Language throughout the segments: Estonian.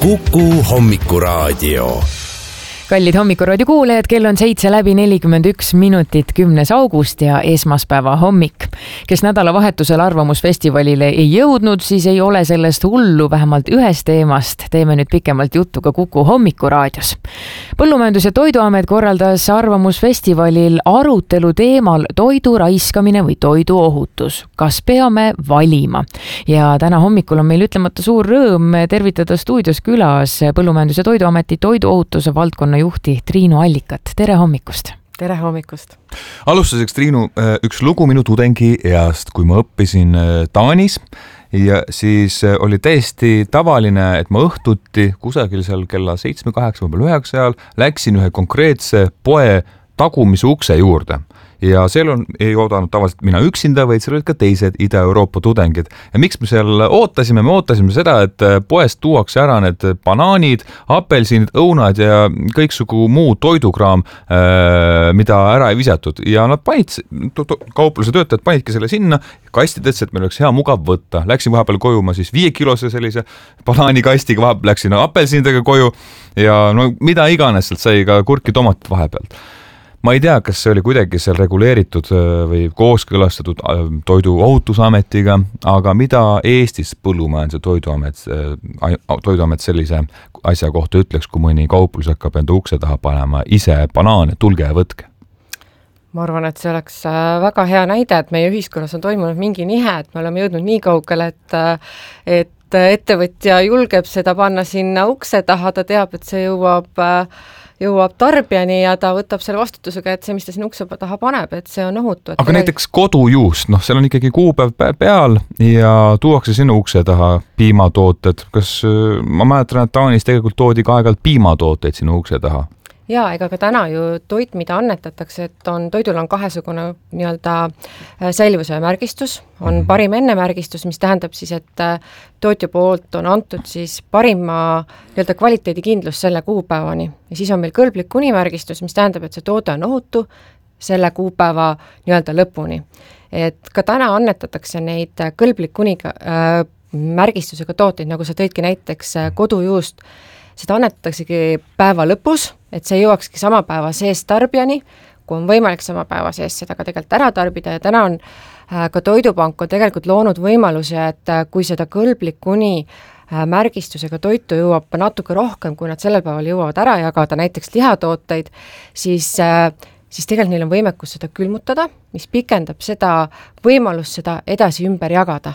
Kuku hommikuraadio. Kallid hommikuraadio kuulajad, kell on 7:41 minutit 10. august ja esmaspäeva hommik. Kes nädalavahetusel Arvamusfestivalile ei jõudnud, siis ei ole sellest hullu, vähemalt ühest teemast teeme nüüd pikemalt juttu ka Kuku hommikuraadios. Põllumajandus- ja Toiduamet korraldas Arvamusfestivalil arutelu teemal toidu raiskamine või toiduohutus. Kas peame valima? Ja täna hommikul on meil ütlemata suur rõõm tervitada stuudios külas Põllumajandus- ja Toiduameti toiduohutuse valdkonna juhti Triinu Allikat. Tere hommikust! Tere hommikust! Alustuseks, Triinu, üks lugu minu tudengi east, kui ma õppisin Taanis ja siis oli täiesti tavaline, et ma õhtuti kusagil seal kella 7, 8, võib-olla 9 ajal läksin ühe konkreetse poe tagumise ukse juurde. Ja seal ei oodanud tavaliselt mina üksinda, vaid seal olid ka teised Ida-Euroopa tudengid. Ja miks me seal ootasime? Me ootasime seda, et poest tuuakse ära need banaanid, apelsinid, õunad ja kõiksugu muu toidukraam, mida ära ei visatud. Ja nad panid, kaupluse töötajad panidki selle sinna kastidesse, et meil oleks hea mugav võtta. Läksin vahepeal koju ma siis 5-kilose sellise banaanikastiga, vahepeal läksin apelsinidega koju ja no mida iganes sealt sai, ka kurki tomatit vahepealt. Ma ei tea, kas see oli kuidagi seal reguleeritud või kooskõlastatud toiduohutusametiga, aga mida Eestis Põllumajandus- ja Toiduamet sellise asja kohta ütleks, kui mõni kauplus hakkab enda ukse taha panema ise banaane, tulge ja võtke? Ma arvan, et see oleks väga hea näide, et meie ühiskonnas on toimunud mingi nihe, et me oleme jõudnud nii kaugele, et ettevõtja julgeb seda panna sinna ukse taha, ta teab, et see jõuab tarbijani ja ta võtab selle vastutusega, et see, mis ta sinna ukse taha paneb, et see on ohutu. Aga näiteks kodujuust, seal on ikkagi kuupäev peal ja tuuakse sinna ukse taha piimatooted. Kas ma mäletan, et Taanis tegelikult toodi ka aeg-ajalt piimatooteid sinna ukse taha? Jaa, ega ka täna ju toit, mida annetatakse, et toidul on kahesugune nii-öelda säilivuse märgistus, on parim enne märgistus, mis tähendab siis, et tootja poolt on antud siis parima nii-öelda kvaliteedikindlus selle kuupäevani. Ja siis on meil kõlblik kuni märgistus, mis tähendab, et see toode on ohutu selle kuupäeva nii-öelda lõpuni. Et ka täna annetatakse neid kõlblik kuni märgistusega tooteid, nagu sa tõidki näiteks kodujuust, seda annetataksegi päeva lõpus, et see jõuakski sama päeva sees tarbijani, kui on võimalik sama päeva sees seda ka tegelikult ära tarbida ja täna on ka Toidupank on tegelikult loonud võimaluse, et kui seda kõlblik kuni märgistusega toitu jõuab natuke rohkem, kui nad sellel päeval jõuavad ära jagada, näiteks lihatooteid, siis tegelikult neil on võimekus seda külmutada, mis pikendab seda võimalust seda edasi ümber jagada.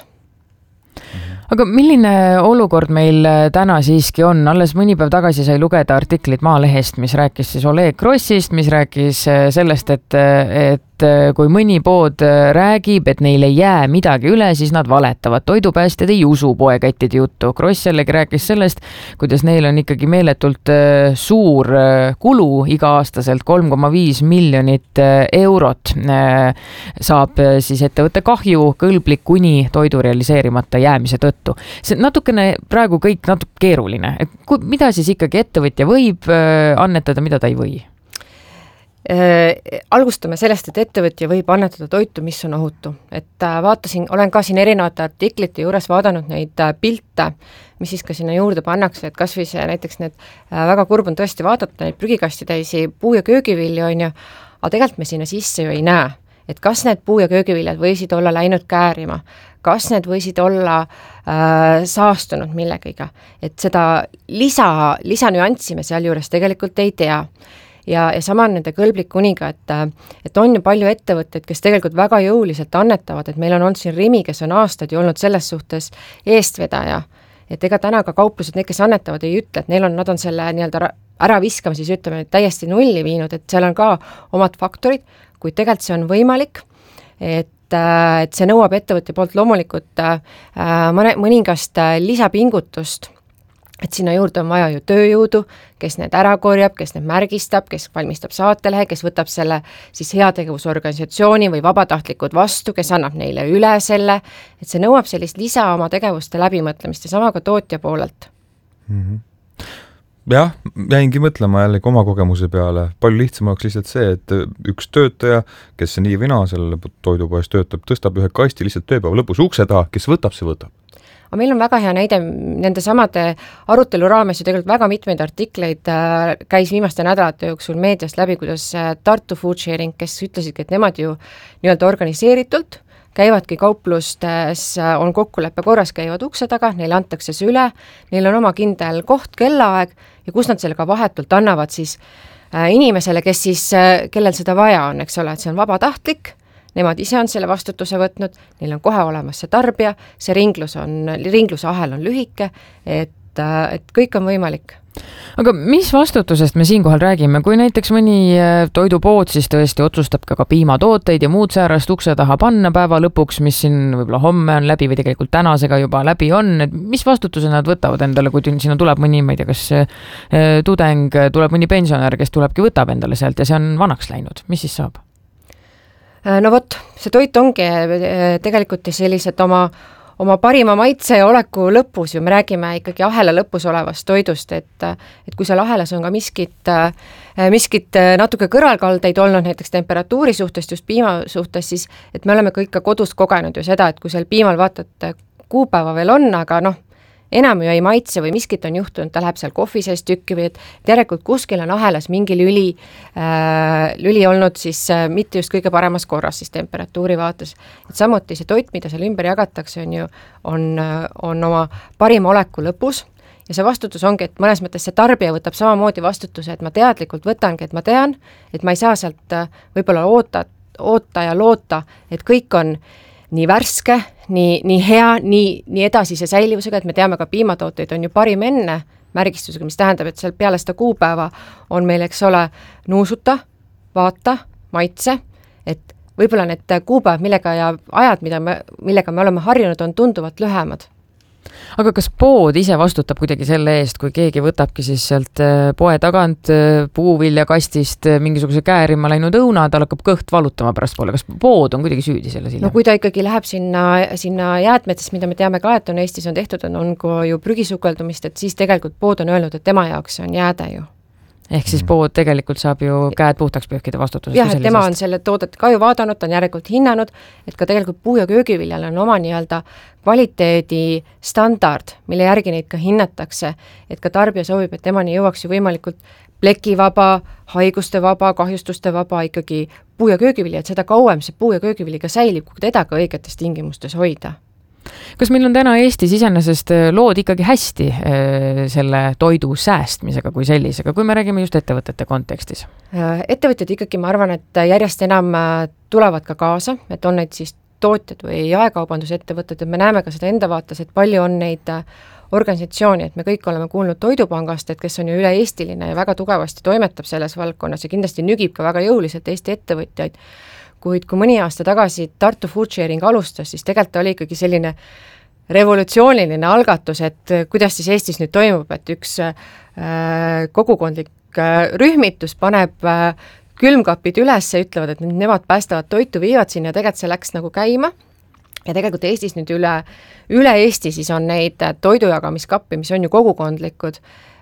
Aga milline olukord meil täna siiski on? Alles mõni päev tagasi sai lugeda artiklit Maalehest, mis rääkis siis Oleg Grossist, mis rääkis sellest, et kui mõni pood räägib, et neil ei jää midagi üle, siis nad valetavad. Toidupäästjad ei usu poekättide juttu. Gross jällegi rääkis sellest, kuidas neil on ikkagi meeletult suur kulu iga-aastaselt 3,5 miljonit eurot saab siis ettevõtte kahju kõlblik kuni toidu realiseerimata jäämise tõttu. See natukene praegu kõik natuke keeruline. Mida siis ikkagi ettevõtja võib annetada, mida ta ei või? Algustame sellest, et ettevõtja võib annetada toitu, mis on ohutu. Et olen ka siin erinevate artiklite juures vaadanud neid pilte, mis siis ka sinna juurde pannakse, et kas või see näiteks need väga kurb on tõesti vaadata neid prügikasti täisi puu- ja köögivilju on ju, aga tegelikult me sinna sisse ju ei näe. Et kas need puu- ja köögiviljad võisid olla läinud käärima, kas need võisid olla saastunud millegiga, et seda lisanüanssi me seal juures tegelikult ei tea. Ja sama on nende kõlblik kuniga, et on ju palju ettevõtteid, kes tegelikult väga jõuliselt annetavad, et meil on olnud siin Rimi, kes on aastad ju olnud selles suhtes eestvedaja, et ega täna ka kauplused, need, kes annetavad, ei ütle, et nad on selle nii-öelda ära viskama, siis ütleme, täiesti nulli viinud, et seal on ka omad faktorid, kuid tegelikult see on võimalik, et see nõuab ettevõtja poolt loomulikult mõningast lisapingutust, et sinna juurde on vaja ju tööjõudu, kes need ära korjab, kes need märgistab, kes valmistab saatelehe, kes võtab selle siis heategevusorganisatsiooni või vabatahtlikud vastu, kes annab neile üle selle, et see nõuab sellist lisa oma tegevuste läbimõtlemist ja sama ka tootja poolelt. Jah, jäingi mõtlema jällegi oma kogemuse peale. Palju lihtsam oleks lihtsalt see, et üks töötaja, kes nii vina selle toidupoes töötab, tõstab ühe kasti lihtsalt tööpäeva lõpus ukse taha, kes võtab, see võtab. aga meil on väga hea näide nende samade arutelu raames ju tegelikult väga mitmeid artikleid käis viimaste nädalate jooksul meediast läbi, kuidas Tartu Food Sharing, kes ütlesidki, et nemad ju nii-öelda organiseeritult käivadki kauplustes, on kokkuleppe korras, käivad ukse taga, neile antakse see üle, neil on oma kindel koht, kellaaeg ja kus nad sellega vahetult annavad siis inimesele, kes siis, kellel seda vaja on, eks ole, et see on vabatahtlik, nemad ise on selle vastutuse võtnud, neil on kohe olemas see tarbija, see ringluse ahel on lühike, et kõik on võimalik. Aga mis vastutusest me siinkohal räägime, kui näiteks mõni toidupood siis tõesti otsustab ka piimatooteid ja muud säärast ukse taha panna päeva lõpuks, mis siin võib-olla homme on läbi või tegelikult tänasega juba läbi on, et mis vastutuse nad võtavad endale, kui sinna tuleb mõni, ma ei tea, kas tudeng, tuleb mõni pensionär, kes tulebki, võtab endale sealt ja see on vanaks läinud, mis siis saab? No vot, see toit ongi tegelikult sellised oma parima maitse ja oleku lõpus ju me räägime ikkagi ahela lõpus olevast toidust, et kui seal ahelas on ka miskit natuke kõrvalkaldeid olnud näiteks temperatuuri suhtest, just piima suhtes, siis et me oleme kõik ka kodus kogenud ju seda, et kui seal piimal vaatad kuupäeva veel on, aga enam ju ei maitse või miskit on juhtunud, ta läheb seal kohvi sees tükki või et järelikult kuskil on ahelas mingi lüli olnud siis mitte just kõige paremas korras siis temperatuuri vaates. Et samuti see toit, mida seal ümber jagatakse, on oma parima oleku lõpus ja see vastutus ongi, et mõnes mõttes see tarbija võtab samamoodi vastutuse, et ma teadlikult võtangi, et ma tean, et ma ei saa sealt võib-olla oota ja loota, et kõik on nii värske, nii hea, nii edasise säilivusega, et me teame ka piimatooteid on ju parim enne märgistusega, mis tähendab, et seal peale seda kuupäeva on meil, eks ole, nuusuta, vaata, maitse, et võib-olla need kuupäevad, millega ja ajad, millega me oleme harjunud, on tunduvalt lühemad. Aga kas pood ise vastutab kuidagi selle eest, kui keegi võtabki siis sealt poe tagant puuviljakastist mingisuguse käärima läinud õuna, tal hakkab kõht valutama pärast poole, kas pood on kuidagi süüdi selles hiljem? No kui ta ikkagi läheb sinna jäätmetest, mida me teame ka, et on Eestis on tehtud, on ka ju prügisukeldumist, et siis tegelikult pood on öelnud, et tema jaoks on jääde ju. Ehk siis pood tegelikult saab ju käed puhtaks pühkida vastutusest. Jah, et tema on selle toodet ka ju vaadanud, ta on järelikult hinnanud, et ka tegelikult puu- ja köögiviljal on oma nii-öelda kvaliteedi standard, mille järgi neid ka hinnatakse, et ka tarbija soovib, et temani jõuaks ju võimalikult plekivaba, haiguste vaba, kahjustuste vaba ikkagi puu- ja köögivilja, et seda kauem see puu- ja köögivili ka säilib, kui teda ka õigetes tingimustes hoida. Kas meil on täna Eestis iseenesest lood ikkagi hästi selle toidu säästmisega kui sellisega, kui me räägime just ettevõtete kontekstis? Ettevõtjad ikkagi, ma arvan, et järjest enam tulevad ka kaasa, et on neid siis tootjad või jaekaubandusettevõtted, et me näeme ka seda enda vaates, et palju on neid organisatsiooni, et me kõik oleme kuulnud Toidupangast, et kes on ju üle-eestiline ja väga tugevasti toimetab selles valdkonnas ja kindlasti nügib ka väga jõuliselt Eesti ettevõtjaid. Kuid kui mõni aasta tagasi Tartu Food Sharing alustas, siis tegelikult oli ikkagi selline revolutsiooniline algatus, et kuidas siis Eestis nüüd toimub, et üks kogukondlik rühmitus paneb külmkapid üles ja ütlevad, et nemad päästavad toitu, viivad sinna ja tegelikult see läks nagu käima. Ja tegelikult Eestis nüüd üle Eesti siis on neid toidujagamiskappi, mis on ju kogukondlikud,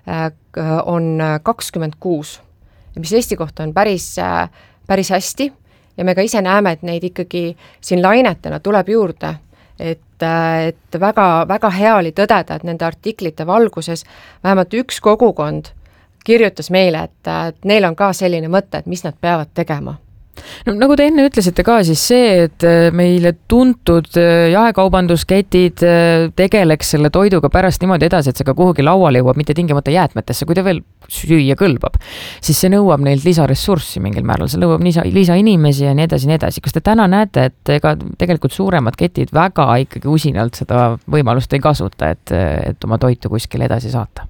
on 26, mis Eesti kohta on päris hästi. Ja me ka ise näeme, et neid ikkagi siin lainetena tuleb juurde, et väga, väga hea oli tõdeda, et nende artiklite valguses vähemalt üks kogukond kirjutas meile, et neil on ka selline mõte, et mis nad peavad tegema. No, nagu te enne ütlesite ka, siis see, et meile tuntud jaekaubandusketid tegeleks selle toiduga pärast niimoodi edasi, et see ka kuhugi lauale jõuab, mitte tingimata jäätmetesse, kui ta veel süüa kõlbab, siis see nõuab neilt lisaressurssi mingil määral, see nõuab lisainimesi ja nii edasi. Kas te täna näete, et ega tegelikult suuremad ketid väga ikkagi usinalt seda võimalust ei kasuta, et oma toitu kuskile edasi saata?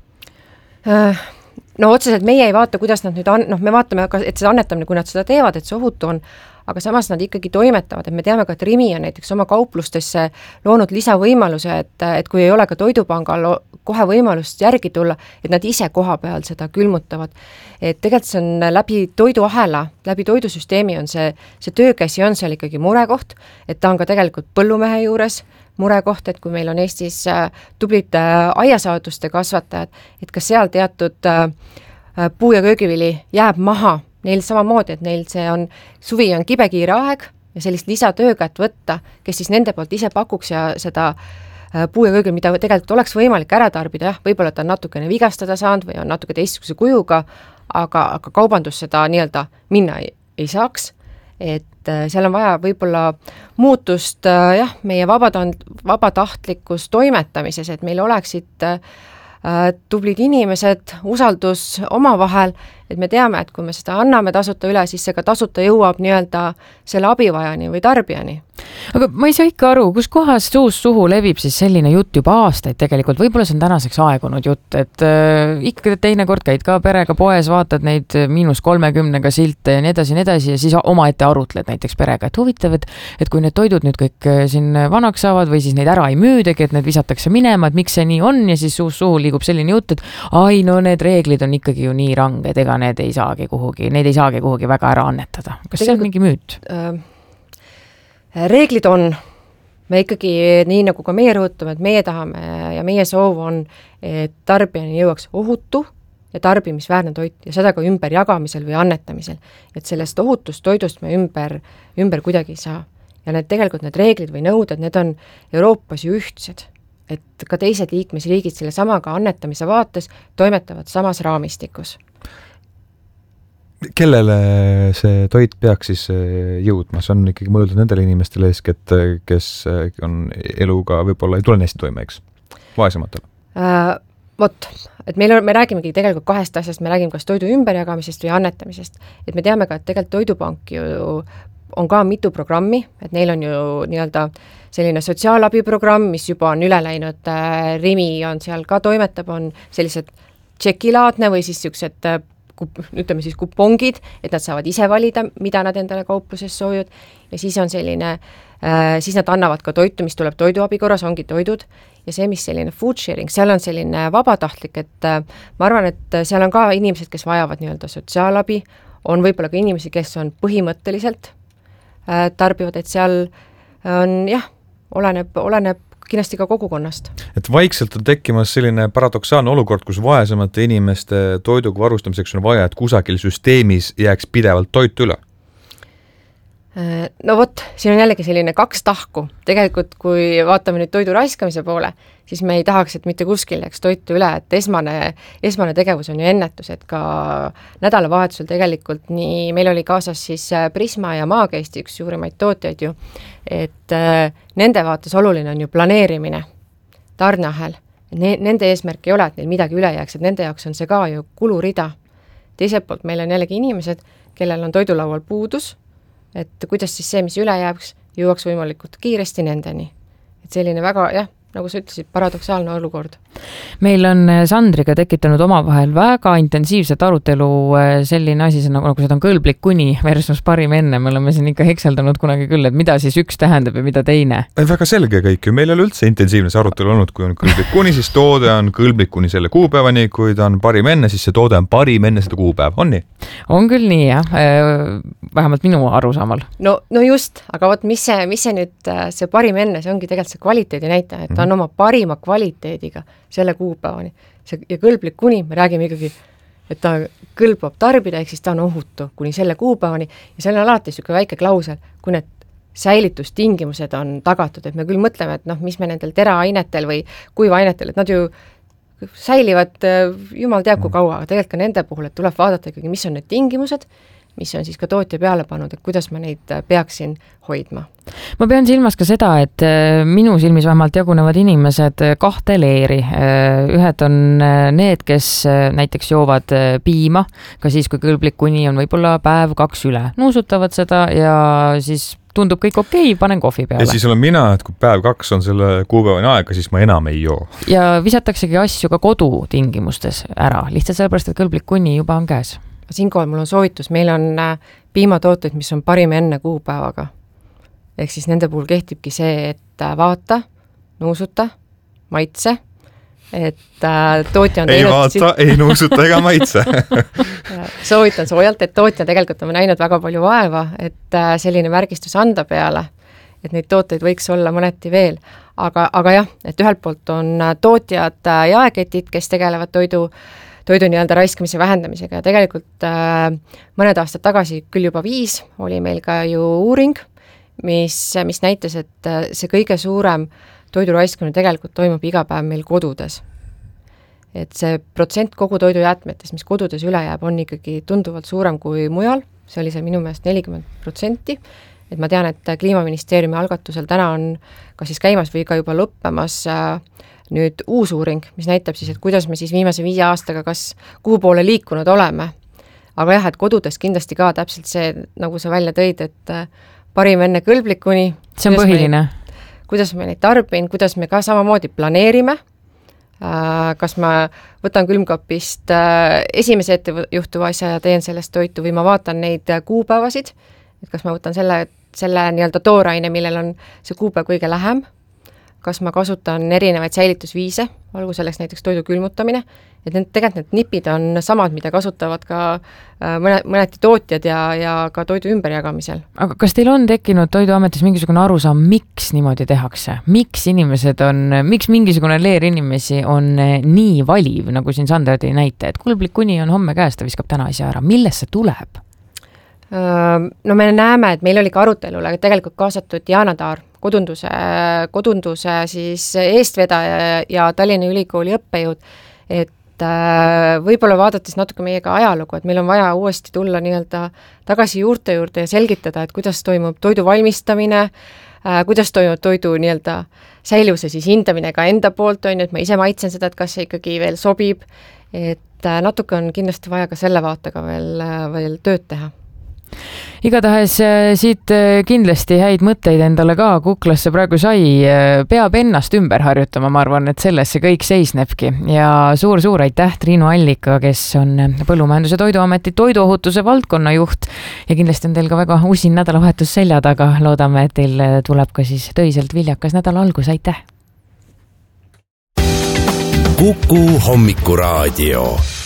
No otseselt meie ei vaata, kuidas nad nüüd me vaatame, et see annetamine, kui nad seda teevad, et see ohutu on, aga samas nad ikkagi toimetavad, et me teame ka, et Rimi on näiteks oma kauplustesse loonud lisavõimaluse, et kui ei ole ka Toidupangal kohe võimalust järgi tulla, et nad ise koha peal seda külmutavad. Et tegelikult see on läbi toiduahela, läbi toidusüsteemi on see töökäsi on seal ikkagi murekoht, et ta on ka tegelikult põllumehe juures murekoht, et kui meil on Eestis tublid aiasaaduste kasvatajad, et kas seal teatud puu- ja köögivili jääb maha, neil samamoodi, et neil suvi on kibekiire aeg ja sellist lisatöökätt võtta, kes siis nende poolt ise pakuks ja seda puu ja köögil, mida tegelikult oleks võimalik ära tarbida, jah, võib-olla ta on natukene vigastada saanud või on natuke teistsuguse kujuga, aga kaubandus seda nii-öelda minna ei saaks, et seal on vaja võib-olla muutust meie vabatahtlikus toimetamises, et meil oleksid tublid inimesed, usaldus omavahel, et me teame, et kui me seda anname tasuta üle, siis see ka tasuta jõuab nii-öelda selle abivajani või tarbijani. Aga ma ei saa ikka aru, kus kohas suust suhu levib siis selline jutt juba aastaid tegelikult, võib-olla see on tänaseks aegunud jutt, et ikka teinekord käid ka perega poes, vaatad neid -30 silte ja nii edasi ja siis omaette arutled näiteks perega, et huvitav, et kui need toidud nüüd kõik siin vanaks saavad või siis neid ära ei müüdagi, et need visatakse minema, et miks see nii on ja siis suust suhu liigub selline jutt, et ai, no need reeglid on ikkagi ju nii ranged, ega neid ei saagi kuhugi väga ära annetada. Kas see on mingi müüt? Reeglid on, me ikkagi nii nagu ka meie rõhutame, et meie tahame ja meie soov on, et tarbijani jõuaks ohutu ja tarbimisväärne toit ja seda ka ümber jagamisel või annetamisel. Et sellest ohutust toidust me ümber kuidagi ei saa. Ja tegelikult need reeglid või nõuded, need on Euroopas ju ühtsed, et ka teised liikmesriigid selle samaga annetamise vaates toimetavad samas raamistikus. Kellele see toit peaks siis jõudma? See on ikkagi mõeldud nendele inimestele eeskätt, kes on eluga võib-olla ei tule hästi toime, eks? Vaesematele? Vot, et me räägimegi tegelikult kahest asjast, me räägime kas toidu ümberjagamisest või annetamisest. Et me teame ka, et tegelikult Toidupank ju on ka mitu programmi, et neil on ju nii-öelda selline sotsiaalabiprogramm, mis juba on üle läinud, Rimi on seal ka toimetab, on sellised tšekilaadne või siis niisugused ütleme siis kupongid, et nad saavad ise valida, mida nad endale kaupluses soovivad ja siis on selline, siis nad annavad ka toitu, mis tuleb toiduabi korras, ongi toidud ja see, mis selline food sharing, seal on selline vabatahtlik, et ma arvan, et seal on ka inimesed, kes vajavad nii-öelda sotsiaalabi, on võib-olla ka inimesi, kes on põhimõtteliselt tarbivad, et seal on jah, oleneb kindlasti ka kogukonnast. Et vaikselt on tekkimas selline paradoksaalne olukord, kus vaesemate inimeste toiduga varustamiseks on vaja, et kusagil süsteemis jääks pidevalt toit üle. No vot, siin on jällegi selline kaks tahku. Tegelikult, kui vaatame nüüd toidu raiskamise poole, siis me ei tahaks, et mitte kuskil jääks toitu üle, et esmane tegevus on ju ennetus, et ka nädalavahetusel tegelikult nii, meil oli kaasas siis Prisma ja Maagesti üks suurimaid tootjaid ju, et nende vaates oluline on ju planeerimine, tarneahel. Nende eesmärk ei ole, et neil midagi üle jääks, et nende jaoks on see ka ju kulurida. Teiselt poolt meil on jällegi inimesed, kellel on toidulaual puudus, et kuidas siis see, mis üle jõuaks võimalikult kiiresti nendeni. Et selline väga, jah, nagu sa ütlesid, paradoksaalne olukord. Meil on Sandriga tekitanud omavahel väga intensiivset arutelu selline asi, nagu seda on kõlblik kuni versus parim enne. Me oleme siin ikka hekseldanud kunagi küll, et mida siis üks tähendab ja mida teine. Väga selge kõik ju. Meil ei ole üldse intensiivne see arutelu olnud, kui on kõlblik kuni, siis toode on kõlblik kuni selle kuupäevani, kui ta on parim enne, siis see toode on parim enne seda kuupäev. On nii? On küll nii, jah. Vähemalt minu arusaamal. No just, aga võt, mis see nüüd, see parim enne, see ongi tegelikult see kvaliteedi näitaja, et ta on oma parima kvaliteediga selle kuupäevani. Ja kõlblik kuni, me räägime ikkagi, et ta kõlbab tarbida, ehk siis ta on ohutu kuni selle kuupäevani ja seal on alati niisugune väike klausel, kui need säilitustingimused on tagatud, et me küll mõtleme, et mis me nendel teraainetel või kuivainetel, et nad ju säilivad jumal teab kui kaua, aga tegelikult ka nende puhul, et tuleb vaadata ikkagi, mis on need tingimused, mis on siis ka tootja peale pannud, et kuidas ma neid peaksin hoidma. Ma pean silmas ka seda, et minu silmis vähemalt jagunevad inimesed kahte leeri. Ühed on need, kes näiteks joovad piima, ka siis, kui kõlblik kuni on võib-olla päev 2 üle. Nuusutavad seda ja siis tundub kõik okei, panen kohvi peale. Ja siis olen mina, et kui päev 2 on selle kuupäevani aega, siis ma enam ei joo. Ja visataksegi asju ka kodutingimustes ära, lihtsalt sellepärast, et kõlblik kuni juba on käes. Siinkohal mul on soovitus, meil on piimatooteid, mis on parim enne kuupäevaga. Ehk siis nende puhul kehtibki see, et vaata, nuusuta, maitse, et tootja on ei vaata, ei nuusuta ega maitse. Soovitan soojalt, et tootja tegelikult on näinud väga palju vaeva, et selline märgistus anda peale, et neid tooteid võiks olla mõneti veel. Aga jah, et ühelt poolt on tootjad jaeketid, kes tegelevad toidu nii-öelda raiskamise vähendamisega ja tegelikult mõned aastad tagasi, küll juba 5, oli meil ka ju uuring, mis näitas, et see kõige suurem toidu raiskamine tegelikult toimub iga päev meil kodudes. Et see protsent kogu toidujäätmetest, mis kodudes üle jääb, on ikkagi tunduvalt suurem kui mujal, see oli see minu meelest 40%, et ma tean, et Kliimaministeeriumi algatusel täna on kas siis käimas või ka juba lõppemas nüüd uus uuring, mis näitab siis, et kuidas me siis viimase 5 aastaga kas kuhu poole liikunud oleme. Aga jah, et kodudes kindlasti ka täpselt see, nagu sa välja tõid, et parim enne kõlblikuni. See on põhiline. Kuidas me neid tarbin, kuidas me ka samamoodi planeerime, kas ma võtan külmkapist esimese ette juhtuva asja ja teen sellest toitu või ma vaatan neid kuupäevasid, et kas ma võtan selle nii-öelda tooraine, millel on see kuupäev kõige lähem, kas ma kasutan erinevaid säilitusviise, olgu selleks näiteks toidu külmutamine, et tegelikult need nipid on samad, mida kasutavad ka mõneti tootjad ja ka toidu ümberjagamisel. Aga kas teil on tekkinud Toiduametis mingisugune arusaam, miks niimoodi tehakse? Miks mingisugune leer inimesi on nii valiv, nagu siin Sander tõi näite, et kõlblik kuni on homme käes, ta viskab täna asja ära. Millest see tuleb? No me näeme, et meil oli ka arutelule tegelikult kaasatud Jaana Taar, kodunduse siis eestvedaja ja Tallinna Ülikooli õppejõud, et võib-olla vaadates natuke meiega ajalugu, et meil on vaja uuesti tulla nii-öelda tagasi juurte juurde ja selgitada, et kuidas toimub toidu valmistamine, kuidas toimub toidu nii-öelda säilivuse siis hindamine ka enda poolt, on ju, et ma ise maitsen seda, et kas see ikkagi veel sobib, et natuke on kindlasti vaja ka selle vaatega veel tööd teha. Igatahes siit kindlasti häid mõtteid endale ka kuklasse praegu sai, peab ennast ümber harjutama, ma arvan, et selles see kõik seisnebki ja suur aitäh Triinu Allika, kes on Põllumajandus- ja Toiduameti toiduohutuse valdkonnajuht ja kindlasti on teil ka väga usin nädalavahetus selja taga, loodame, et teil tuleb ka siis töiselt viljakas nädala algus, aitäh! Kuku Hommikuraadio.